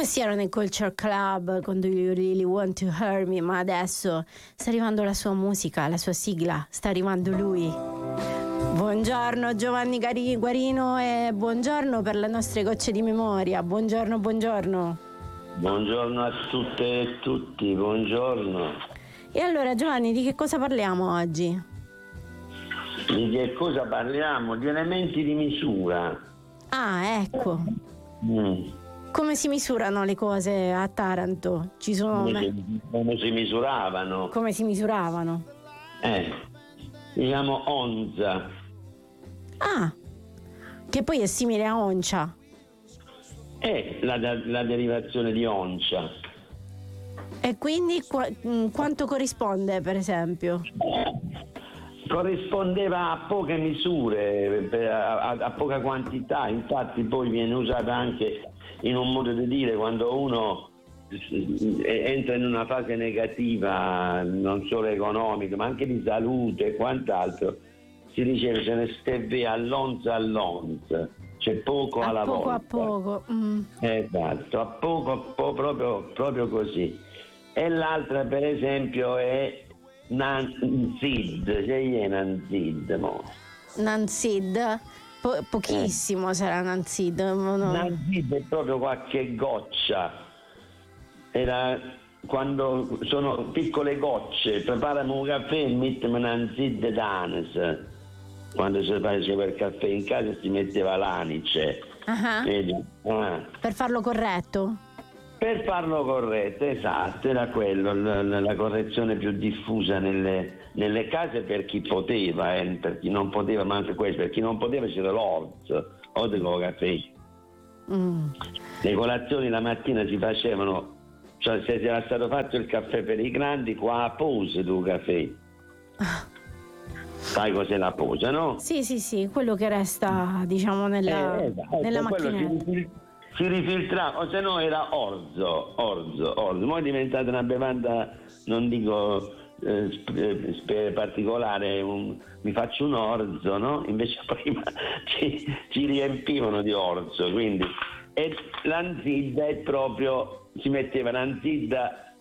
Questi erano i Culture Club con Do You Really Want to Hurt Me, ma adesso sta arrivando la sua musica, la sua sigla, sta arrivando lui. Buongiorno Giovanni Guarino e buongiorno per le nostre gocce di memoria. Buongiorno. Buongiorno a tutte e tutti, buongiorno. E allora Giovanni, di che cosa parliamo oggi? Di che cosa parliamo? Di elementi di misura. Ah, ecco. Come si misurano le cose a Taranto? Ci sono Come si misuravano? Come si misuravano? Diciamo onza. Ah, che poi è simile a oncia. È la derivazione di oncia. E quindi quanto corrisponde, per esempio? Corrispondeva a poche misure, a poca quantità, infatti poi viene usata anche in un modo di dire quando uno entra in una fase negativa, non solo economica, ma anche di salute e quant'altro, si dice se ne steve all'onza, c'è poco alla volta. A poco. Esatto, a poco, proprio così. E l'altra per esempio è Nanzid, c'è Nanzid, mo? Nanzid? Pochissimo sarà Nanzid. Nanzid è proprio qualche goccia. Era quando sono piccole gocce, preparano un caffè e mettono Nanzid danes. Quando si faceva il caffè in casa si metteva l'anice. Per farlo corretto? Per farlo corretto, esatto, era quello, la correzione più diffusa nelle case per chi poteva, per chi non poteva, ma anche questo, per chi non poteva c'era l'orzo o del caffè. Le colazioni la mattina si facevano, cioè se era stato fatto il caffè per i grandi, qua a pose del caffè. Sai cos'è la posa, no? Sì, quello che resta, diciamo, nella macchinetta. Si rifiltrava, o se no era orzo. Ora è diventata una bevanda, non dico particolare, mi faccio un orzo, no? Invece prima ci riempivano di orzo, quindi. E l'anzidda è proprio, si metteva l'anzidda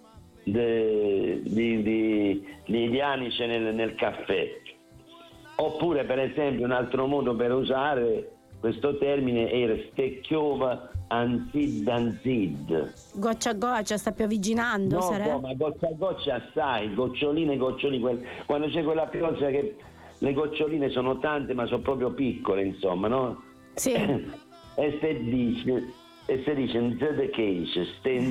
di anice nel caffè. Oppure per esempio un altro modo per usare questo termine era stecchiova anzid. Goccia a goccia, sta piovigginando, no, ma goccia a goccia assai, goccioline, quando c'è quella pioggia che le goccioline sono tante ma sono proprio piccole, insomma, no? Sì. E si dice in the cage,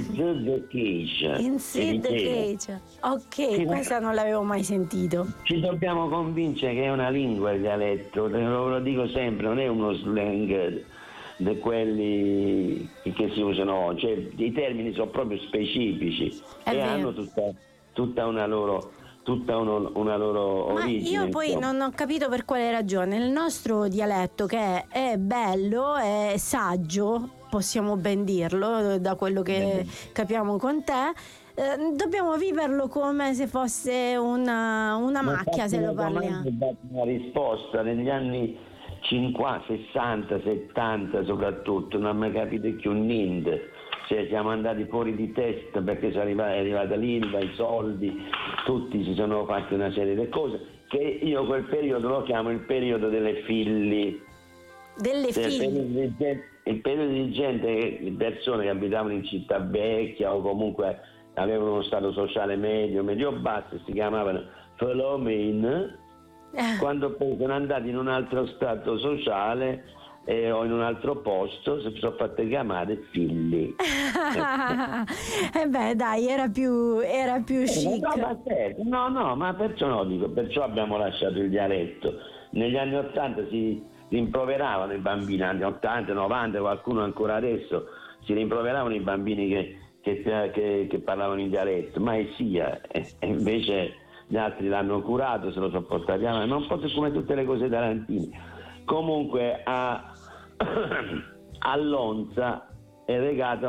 ok, sì, questa non l'avevo mai sentito. Ci dobbiamo convincere che è una lingua il dialetto, lo dico sempre, non è uno slang di quelli che si usano oggi, cioè, i termini sono proprio specifici hanno tutta una loro origine. Io poi non ho capito per quale ragione il nostro dialetto, che è bello, è saggio, possiamo ben dirlo da quello che capiamo con te, dobbiamo viverlo come se fosse una macchia, se lo parliamo. Ho dato una risposta negli anni 50, 60, 70 soprattutto, non mi capite più niente. Cioè, siamo andati fuori di testa perché è arrivata l'Ilva, i soldi, tutti si sono fatti una serie di cose che io quel periodo lo chiamo il periodo delle filli. Il periodo di gente, di persone che abitavano in città vecchia o comunque avevano uno stato sociale medio basso, si chiamavano fenomeni, quando poi sono andati in un altro stato sociale o in un altro posto si sono fatte chiamare figli. Dai, era più chic. No, ma perciò abbiamo lasciato il dialetto. Negli anni 80 si rimproveravano i bambini, anni 80, 90, qualcuno ancora adesso si rimproveravano i bambini che parlavano in dialetto, mai sia, e invece gli altri l'hanno curato, se lo sono portati avanti, ma un po' come tutte le cose tarantine. Comunque all'onza è legato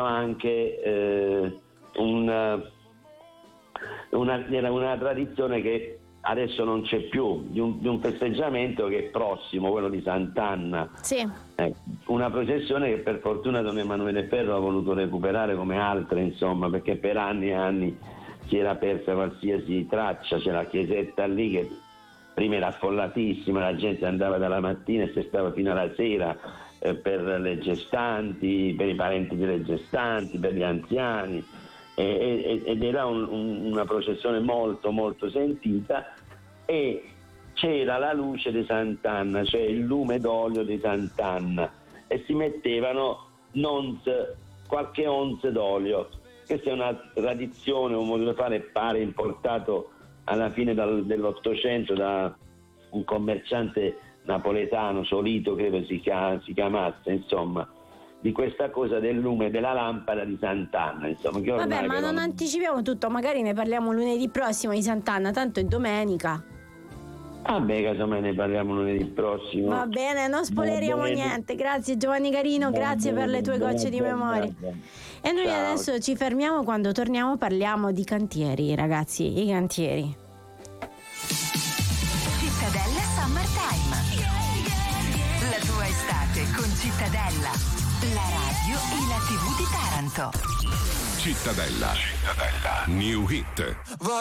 anche una tradizione che adesso non c'è più, di un festeggiamento che è prossimo, quello di Sant'Anna. Sì. Una processione che per fortuna Don Emanuele Ferro ha voluto recuperare come altre, insomma, perché per anni e anni si era persa qualsiasi traccia. C'è la chiesetta lì che prima era affollatissima, la gente andava dalla mattina e si stava fino alla sera per le gestanti, per i parenti delle gestanti, per gli anziani, ed era una processione molto molto sentita, e c'era la luce di Sant'Anna, cioè il lume d'olio di Sant'Anna, e si mettevano qualche onze d'olio. Questa è una tradizione, un modo di fare, pare importato alla fine dell'Ottocento da un commerciante napoletano, Solito credo si chiamasse, insomma, di questa cosa del lume della lampada di Sant'Anna, insomma. Che vabbè, ma non anticipiamo tutto, magari ne parliamo lunedì prossimo di Sant'Anna, tanto è domenica. Vabbè, casomai ne parliamo lunedì prossimo. Va bene, non spoileriamo niente. Grazie Giovanni Carino, grazie per le tue gocce di memoria. E noi adesso ci fermiamo, quando torniamo parliamo di cantieri, ragazzi, i cantieri. Cittadella Summertime. La tua estate con Cittadella, la radio e la TV di Taranto. Cittadella. New Hit.